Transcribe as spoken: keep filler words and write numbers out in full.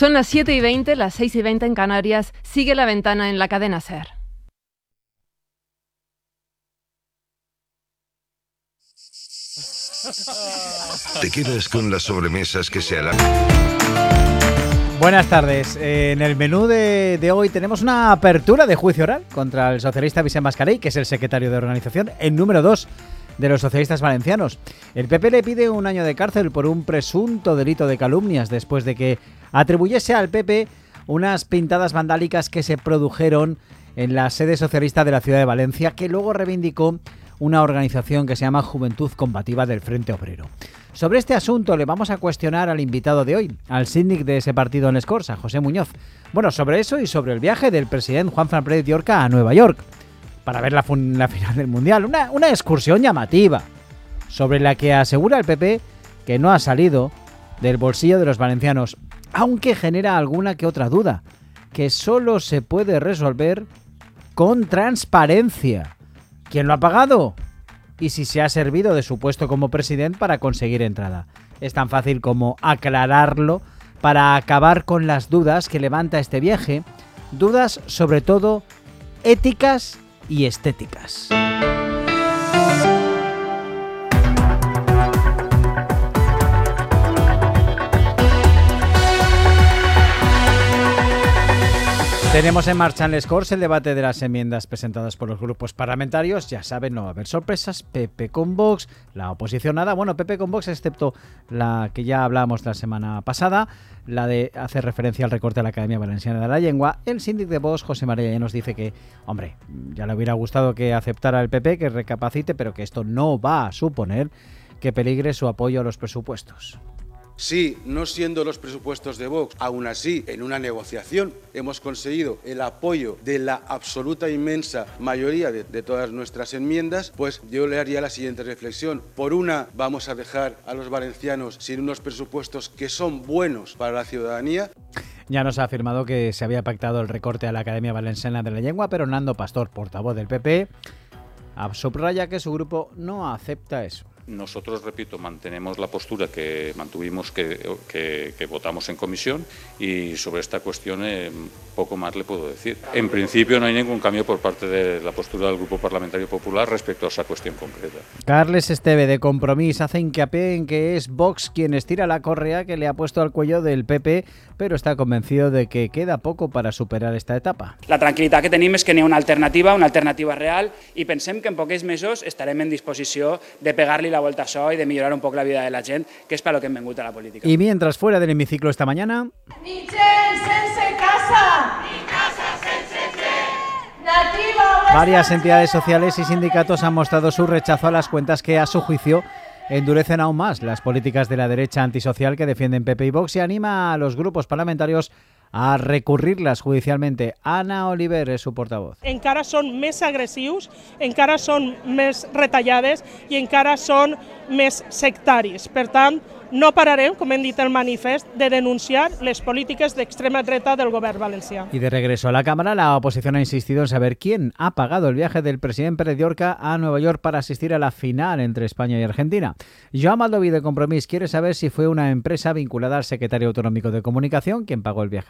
Son las siete y veinte, las seis y veinte en Canarias. Sigue La Ventana en la cadena SER. Te quedas con las sobremesas que se alargan. Buenas tardes. En el menú de, de hoy tenemos una apertura de juicio oral contra el socialista Vicent Mascarell, que es el secretario de organización, el número dos de los socialistas valencianos. El P P le pide un año de cárcel por un presunto delito de calumnias después de que atribuyese al P P unas pintadas vandálicas que se produjeron en la sede socialista de la ciudad de Valencia, que luego reivindicó una organización que se llama Juventud Combativa del Frente Obrero. Sobre este asunto le vamos a cuestionar al invitado de hoy, al síndic de ese partido en Escorts, a José Muñoz. Bueno, sobre eso y sobre el viaje del presidente Juanfran Pérez Llorca a Nueva York para ver la, fun- la final del Mundial. Una, una excursión llamativa sobre la que asegura el P P que no ha salido del bolsillo de los valencianos, aunque genera alguna que otra duda, que solo se puede resolver con transparencia. ¿Quién lo ha pagado? Y si se ha servido de su puesto como presidente para conseguir entrada. Es tan fácil como aclararlo para acabar con las dudas que levanta este viaje, dudas sobre todo éticas y estéticas. Tenemos en marcha en Les Corts el debate de las enmiendas presentadas por los grupos parlamentarios. Ya saben, no va a haber sorpresas. P P con Vox, la oposición nada. Bueno, P P con Vox, excepto la que ya hablamos la semana pasada, la de hacer referencia al recorte a la Academia Valenciana de la Lengua. El síndic de Vox, José María, ya nos dice que, hombre, ya le hubiera gustado que aceptara el P P, que recapacite, pero que esto no va a suponer que peligre su apoyo a los presupuestos. Sí, no siendo los presupuestos de Vox, aún así, en una negociación hemos conseguido el apoyo de la absoluta inmensa mayoría de, de todas nuestras enmiendas, pues yo le haría la siguiente reflexión. Por una, vamos a dejar a los valencianos sin unos presupuestos que son buenos para la ciudadanía. Ya nos ha afirmado que se había pactado el recorte a la Academia Valenciana de la Lengua, pero Nando Pastor, portavoz del P P, subraya que su grupo no acepta eso. Nosotros, repito, mantenemos la postura que mantuvimos, que, que, que votamos en comisión, y sobre esta cuestión eh, poco más le puedo decir. En principio no hay ningún cambio por parte de la postura del Grupo Parlamentario Popular respecto a esa cuestión concreta. Carles Esteve, de Compromís, hace hincapié en que es Vox quien estira la correa que le ha puesto al cuello del P P, pero está convencido de que queda poco para superar esta etapa. La tranquil·litat que tenim és que n'hi ha una alternativa, una alternativa real, i pensem que en pocs mesos estarem en disposició de pegar-li la vuelta a això y de mejorar un poco la vida de la gent, que es para lo que hem vengut a la política. Y mientras fuera del hemiciclo esta mañana... Ni gent sense casa! Ni casa sense gent! Nativa... Varias entidades sociales y sindicatos han mostrado su rechazo a las cuentas que, a su juicio, endurecen aún más las políticas de la derecha antisocial que defienden P P y Vox, y anima a los grupos parlamentarios a recurrirlas judicialmente. Ana Oliver és su portavoz. Encara són més agressius, encara són més retallades i encara són més sectaris. Per tant, no pararem, com hem dit el manifest, de denunciar les polítiques d'extrema dreta del govern valencià. Y de regreso a la Cámara, la oposición ha insistido en saber quién ha pagado el viaje del presidente Pérez Llorca a Nueva York para asistir a la final entre España y Argentina. Joan Baldoví, de Compromís, quiere saber si fue una empresa vinculada al secretario autonómico de Comunicación quien pagó el viaje